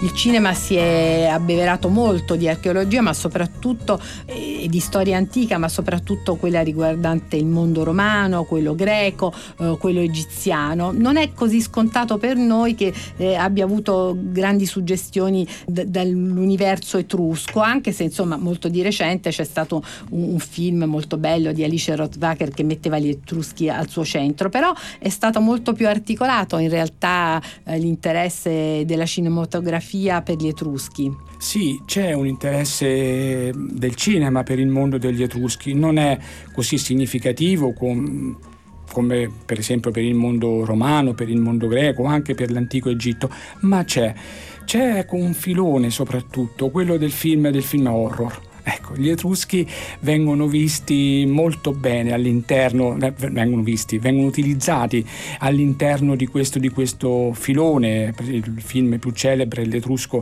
il cinema si è abbeverato molto di archeologia, ma soprattutto di storia antica, ma soprattutto quella riguardante il mondo romano, quello greco, quello egiziano. Non è così scontato per noi che abbia avuto grandi suggestioni dall'universo etrusco, anche se insomma molto di recente c'è stato un film molto bello di Alice Rohrwacher che metteva gli etruschi al suo centro, però è stato molto più articolato in realtà l'interesse della cinematografia per gli etruschi. Sì, c'è un interesse del cinema per il mondo degli etruschi, non è così significativo come per esempio per il mondo romano, per il mondo greco, anche per l'antico Egitto, ma c'è un filone soprattutto, quello del film horror. Ecco, gli etruschi vengono visti molto bene all'interno, vengono utilizzati all'interno di questo filone. Il film più celebre, l'Etrusco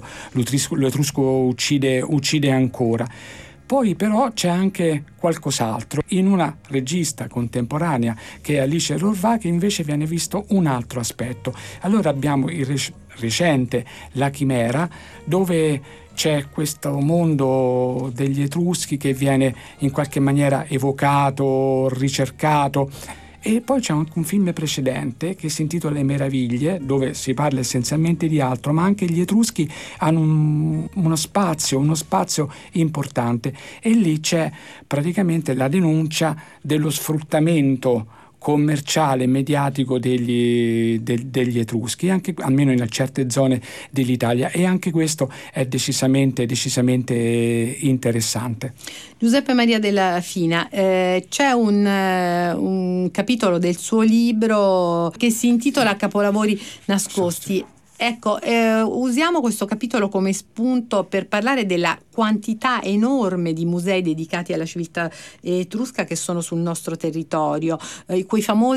uccide ancora. Poi però c'è anche qualcos'altro. In una regista contemporanea che è Alice Rohrwacher invece viene visto un altro aspetto. Allora abbiamo il recente La Chimera, dove c'è questo mondo degli Etruschi che viene in qualche maniera evocato, ricercato. E poi c'è anche un film precedente che si intitola Le Meraviglie, dove si parla essenzialmente di altro, ma anche gli Etruschi hanno uno spazio importante, e lì c'è praticamente la denuncia dello sfruttamento commerciale, mediatico degli Etruschi, anche almeno in certe zone dell'Italia, e anche questo è decisamente interessante. Giuseppe Maria Della Fina, c'è un capitolo del suo libro che si intitola Capolavori nascosti. Ecco, usiamo questo capitolo come spunto per parlare della quantità enorme di musei dedicati alla civiltà etrusca che sono sul nostro territorio, quei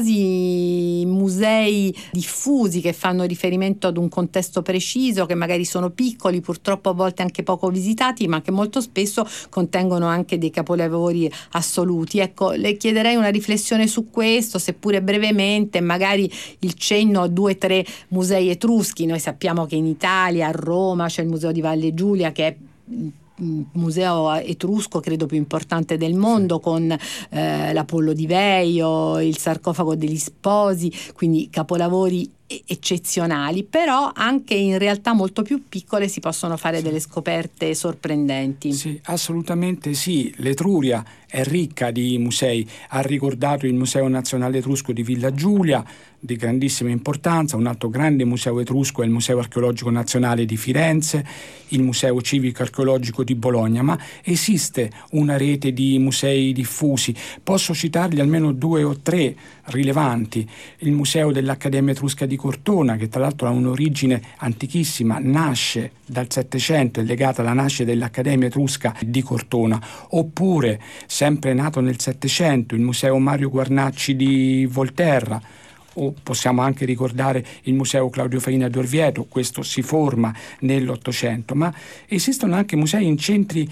famosi musei diffusi che fanno riferimento ad un contesto preciso, che magari sono piccoli, purtroppo a volte anche poco visitati, ma che molto spesso contengono anche dei capolavori assoluti. Ecco, le chiederei una riflessione su questo, seppure brevemente, magari il cenno a 2 o 3 musei etruschi. Noi sappiamo che in Italia, a Roma, c'è il Museo di Valle Giulia, che è il museo etrusco credo più importante del mondo, con l'Apollo di Veio, il sarcofago degli sposi, quindi capolavori eccezionali, però anche in realtà molto più piccole si possono fare delle scoperte sorprendenti. Sì, assolutamente sì. L'Etruria è ricca di musei. Ha ricordato il Museo Nazionale Etrusco di Villa Giulia, di grandissima importanza. Un altro grande museo etrusco è il Museo Archeologico Nazionale di Firenze, il Museo Civico Archeologico di Bologna, ma esiste una rete di musei diffusi. Posso citarli almeno 2 o 3 rilevanti. Il Museo dell'Accademia Etrusca di Cortona, che tra l'altro ha un'origine antichissima, nasce dal Settecento, è legata alla nascita dell'Accademia Etrusca di Cortona. Oppure, sempre nato nel Settecento, il Museo Mario Guarnacci di Volterra. O possiamo anche ricordare il Museo Claudio Faina di Orvieto, questo si forma nell'Ottocento, ma esistono anche musei in centri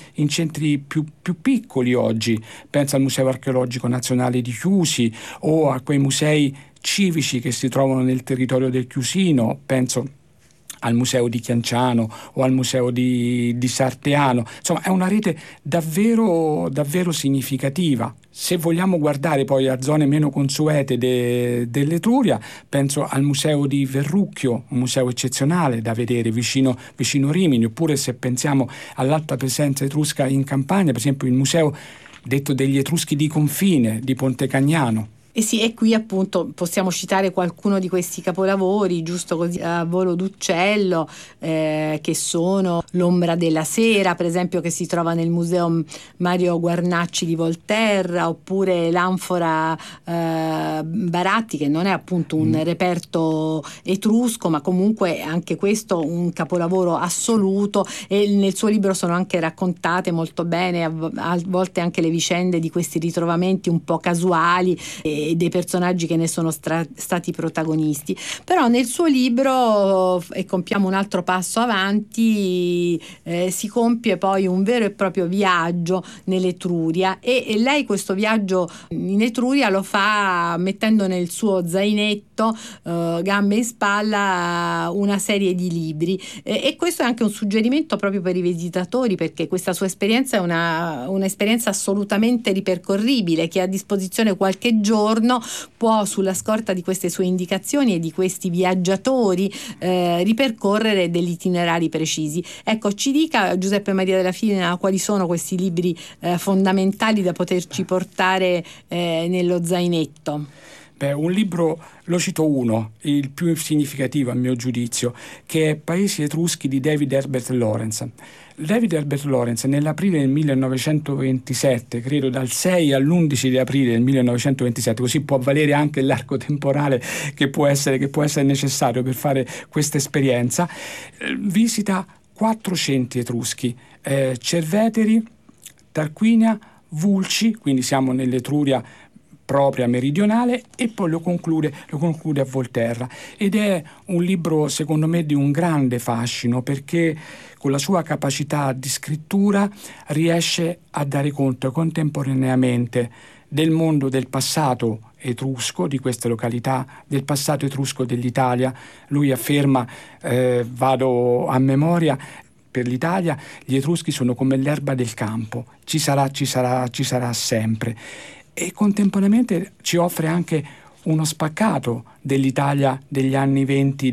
più piccoli oggi. Penso al Museo Archeologico Nazionale di Chiusi o a quei musei civici che si trovano nel territorio del Chiusino, penso al Museo di Chianciano o al Museo di Sarteano. Insomma, è una rete davvero significativa. Se vogliamo guardare poi a zone meno consuete dell'Etruria, penso al Museo di Verrucchio, un museo eccezionale da vedere vicino Rimini, oppure se pensiamo all'alta presenza etrusca in Campania, per esempio il Museo detto degli Etruschi di Confine di Ponte Cagnano. E sì, e qui appunto possiamo citare qualcuno di questi capolavori, giusto così a volo d'uccello, che sono l'Ombra della Sera, per esempio, che si trova nel Museo Mario Guarnacci di Volterra, oppure l'Anfora Baratti, che non è appunto un reperto etrusco, ma comunque anche questo un capolavoro assoluto, e nel suo libro sono anche raccontate molto bene a volte anche le vicende di questi ritrovamenti un po' casuali e dei personaggi che ne sono stati protagonisti. Però nel suo libro, e compiamo un altro passo avanti, si compie poi un vero e proprio viaggio nell'Etruria, e lei questo viaggio in Etruria lo fa mettendo nel suo zainetto, gambe in spalla, una serie di libri, e questo è anche un suggerimento proprio per i visitatori, perché questa sua esperienza è un'esperienza assolutamente ripercorribile. Chi ha a disposizione qualche giorno può, sulla scorta di queste sue indicazioni e di questi viaggiatori, ripercorrere degli itinerari precisi. Ecco, ci dica, Giuseppe Maria Della Fina, quali sono questi libri fondamentali da poterci portare nello zainetto. Un libro, lo cito uno, il più significativo a mio giudizio, che è Paesi Etruschi di David Herbert Lawrence. David Herbert Lawrence, nell'aprile del 1927, credo dal 6 all'11 di aprile del 1927, così può valere anche l'arco temporale che può essere necessario per fare questa esperienza, visita 4 centri etruschi, Cerveteri, Tarquinia, Vulci, quindi siamo nell'Etruria propria meridionale, e poi lo conclude a Volterra, ed è un libro secondo me di un grande fascino, perché con la sua capacità di scrittura riesce a dare conto contemporaneamente del mondo del passato etrusco, di queste località, del passato etrusco dell'Italia. Lui afferma, vado a memoria, per l'Italia gli etruschi sono come l'erba del campo, ci sarà sempre, e contemporaneamente ci offre anche uno spaccato dell'Italia degli anni 20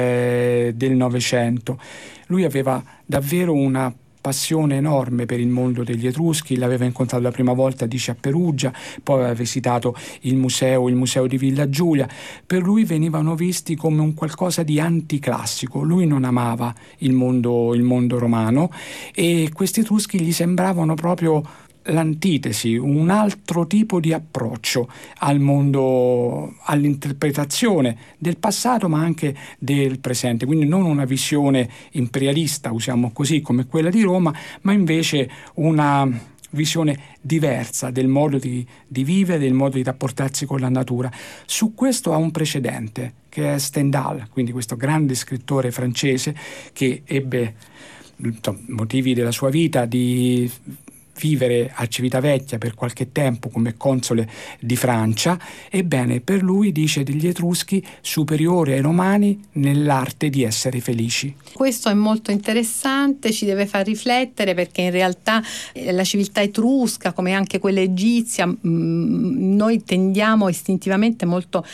del Novecento. Lui aveva davvero una passione enorme per il mondo degli Etruschi, l'aveva incontrato la prima volta, dice, a Perugia, poi aveva visitato il museo di Villa Giulia. Per lui venivano visti come un qualcosa di anticlassico. Lui non amava il mondo romano, e questi Etruschi gli sembravano proprio l'antitesi, un altro tipo di approccio al mondo, all'interpretazione del passato ma anche del presente, quindi non una visione imperialista, usiamo così, come quella di Roma, ma invece una visione diversa del modo di vivere, del modo di rapportarsi con la natura. Su questo ha un precedente, che è Stendhal, quindi questo grande scrittore francese che ebbe motivi della sua vita di vivere a Civitavecchia per qualche tempo come console di Francia. Ebbene, per lui, dice degli Etruschi, superiori ai Romani nell'arte di essere felici. Questo è molto interessante, ci deve far riflettere, perché in realtà la civiltà etrusca, come anche quella egizia, noi tendiamo istintivamente molto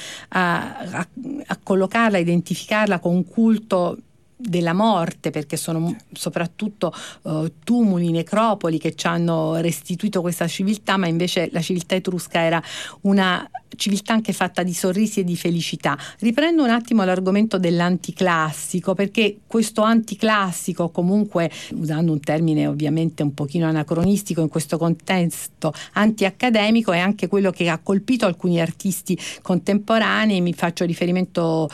a collocarla, a identificarla con un culto della morte, perché sono soprattutto tumuli, necropoli che ci hanno restituito questa civiltà, ma invece la civiltà etrusca era una civiltà anche fatta di sorrisi e di felicità. Riprendo un attimo l'argomento dell'anticlassico, perché questo anticlassico, comunque usando un termine ovviamente un pochino anacronistico in questo contesto antiaccademico, è anche quello che ha colpito alcuni artisti contemporanei. Mi faccio riferimento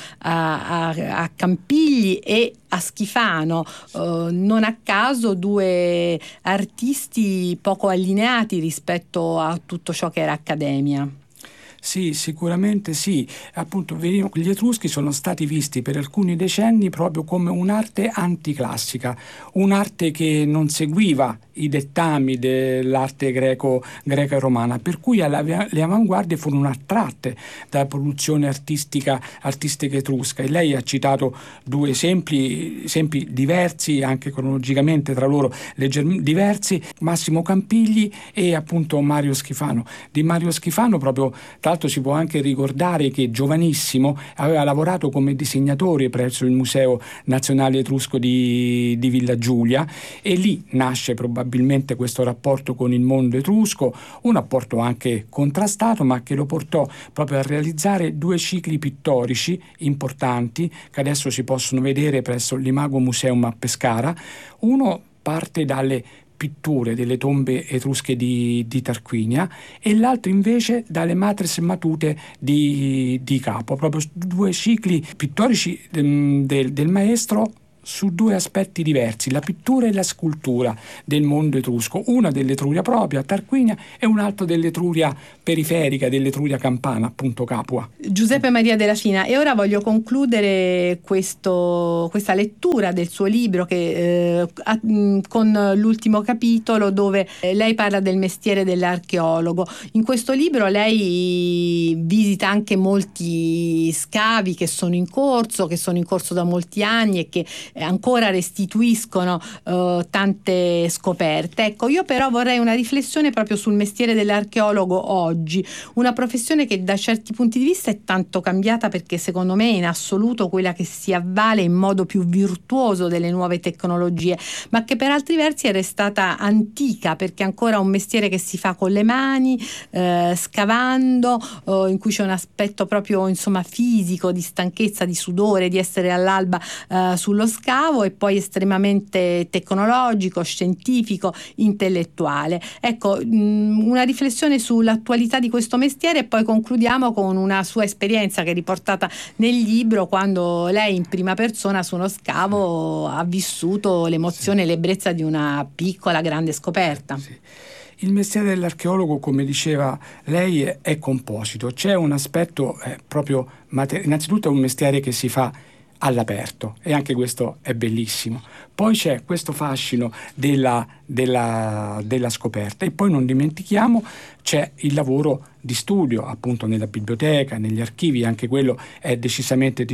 a Campigli e a Schifano, non a caso 2 artisti poco allineati rispetto a tutto ciò che era accademia. Sì, sicuramente sì. Appunto, gli Etruschi sono stati visti per alcuni decenni proprio come un'arte anticlassica, un'arte che non seguiva i dettami dell'arte greca e romana, per cui le avanguardie furono attratte dalla produzione artistica etrusca. E lei ha citato 2 esempi diversi, anche cronologicamente tra loro leggermente diversi: Massimo Campigli e appunto Mario Schifano. Di Mario Schifano proprio, tra l'altro, si può anche ricordare che giovanissimo aveva lavorato come disegnatore presso il Museo Nazionale Etrusco di Villa Giulia, e lì nasce probabilmente questo rapporto con il mondo etrusco, un rapporto anche contrastato, ma che lo portò proprio a realizzare 2 cicli pittorici importanti che adesso si possono vedere presso l'Imago Museum a Pescara. Uno parte dalle pitture delle tombe etrusche di Tarquinia, e l'altro invece dalle matres matute di Capo, proprio 2 cicli pittorici del maestro su due aspetti diversi, la pittura e la scultura del mondo etrusco, una dell'Etruria propria, Tarquinia, e un'altra dell'Etruria periferica, dell'Etruria campana, appunto Capua. Giuseppe Maria Della Fina, e ora voglio concludere questa lettura del suo libro con l'ultimo capitolo, dove lei parla del mestiere dell'archeologo. In questo libro lei visita anche molti scavi che sono in corso da molti anni e che ancora restituiscono tante scoperte. Ecco, io però vorrei una riflessione proprio sul mestiere dell'archeologo oggi, una professione che da certi punti di vista è tanto cambiata, perché secondo me è in assoluto quella che si avvale in modo più virtuoso delle nuove tecnologie, ma che per altri versi è restata antica, perché è ancora un mestiere che si fa con le mani, scavando, in cui c'è un aspetto proprio fisico, di stanchezza, di sudore, di essere all'alba sullo scavo, e poi estremamente tecnologico, scientifico, intellettuale. Ecco, una riflessione sull'attualità di questo mestiere, e poi concludiamo con una sua esperienza che è riportata nel libro, quando lei in prima persona su uno scavo ha vissuto l'emozione e l'ebbrezza di una piccola grande scoperta. Sì. Il mestiere dell'archeologo, come diceva lei, è composito. C'è un aspetto proprio innanzitutto è un mestiere che si fa all'aperto, e anche questo è bellissimo. Poi c'è questo fascino della scoperta, e poi non dimentichiamo c'è il lavoro di studio, appunto nella biblioteca, negli archivi, anche quello è decisamente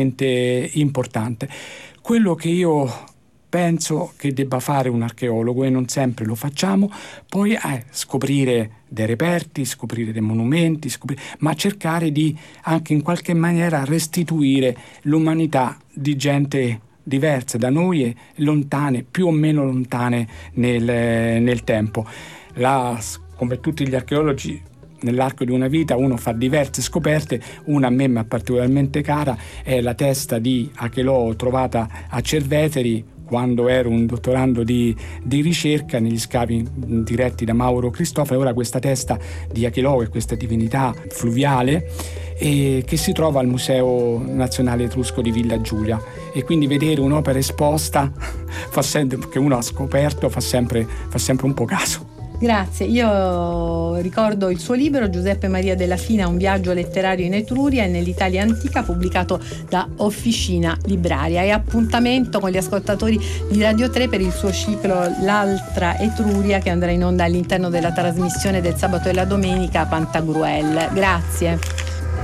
importante. Quello che io penso che debba fare un archeologo, e non sempre lo facciamo, poi è scoprire dei reperti, scoprire dei monumenti, ma cercare di anche in qualche maniera restituire l'umanità di gente diversa da noi e lontane, più o meno lontane nel tempo. Come tutti gli archeologi, nell'arco di una vita uno fa diverse scoperte. Una a me è particolarmente cara, è la testa di Achelò trovata a Cerveteri quando ero un dottorando di ricerca negli scavi diretti da Mauro Cristoforo. Ora questa testa di Achelò è questa divinità fluviale che si trova al Museo Nazionale Etrusco di Villa Giulia, e quindi vedere un'opera esposta che uno ha scoperto fa sempre un po' caso. Grazie, io ricordo il suo libro Giuseppe Maria Della Fina, un viaggio letterario in Etruria e nell'Italia antica, pubblicato da Officina Libraria, e appuntamento con gli ascoltatori di Radio 3 per il suo ciclo L'altra Etruria, che andrà in onda all'interno della trasmissione del sabato e la domenica Pantagruel. Grazie.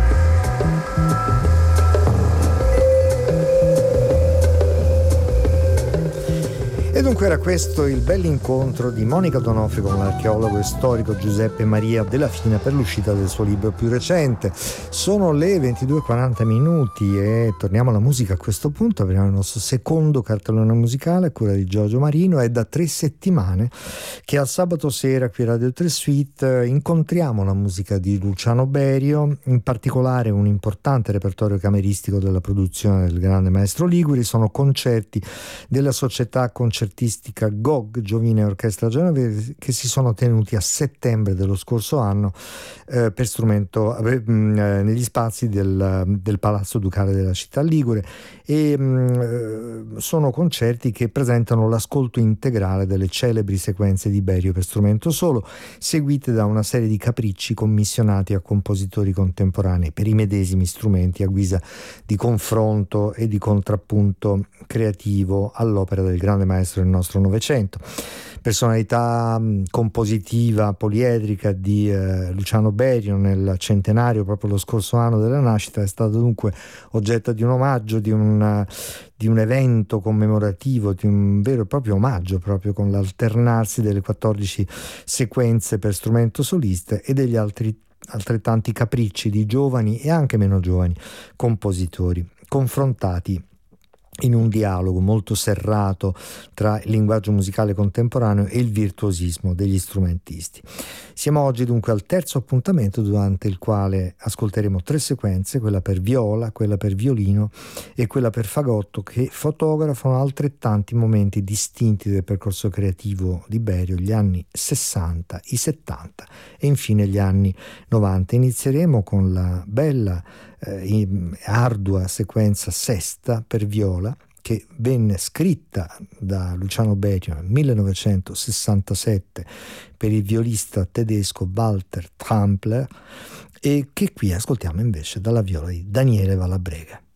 E dunque era questo il bell'incontro di Monica Donofrio con l'archeologo e storico Giuseppe Maria Della Fina per l'uscita del suo libro più recente. Sono le 22:40 e torniamo alla musica a questo punto. Apriamo il nostro secondo cartellone musicale a cura di Giorgio Marino. È da 3 settimane che al sabato sera qui a Radio 3 Suite incontriamo la musica di Luciano Berio, in particolare un importante repertorio cameristico della produzione del grande maestro Liguri. Sono concerti della società concertistica GOG, Giovine Orchestra Genovese, che si sono tenuti a settembre dello scorso anno per strumento negli spazi del Palazzo Ducale della città ligure, e sono concerti che presentano l'ascolto integrale delle celebri sequenze di Berio per strumento solo, seguite da una serie di capricci commissionati a compositori contemporanei per i medesimi strumenti, a guisa di confronto e di contrappunto creativo all'opera del grande maestro del nostro Novecento. Personalità compositiva poliedrica di Luciano Berio nel centenario, proprio lo scorso anno della nascita, è stato dunque oggetto di un omaggio, di un evento commemorativo, di un vero e proprio omaggio, proprio con l'alternarsi delle 14 sequenze per strumento solista e degli altrettanti capricci di giovani e anche meno giovani compositori, confrontati in un dialogo molto serrato tra il linguaggio musicale contemporaneo e il virtuosismo degli strumentisti. Siamo oggi dunque al terzo appuntamento, durante il quale ascolteremo 3 sequenze, quella per viola, quella per violino e quella per fagotto, che fotografano altrettanti momenti distinti del percorso creativo di Berio, gli anni 60, i 70 e infine gli anni 90. Inizieremo con la bella ardua sequenza sesta per viola, che venne scritta da Luciano Berio nel 1967 per il violista tedesco Walter Trampler, e che qui ascoltiamo invece dalla viola di Daniele Vallabrega.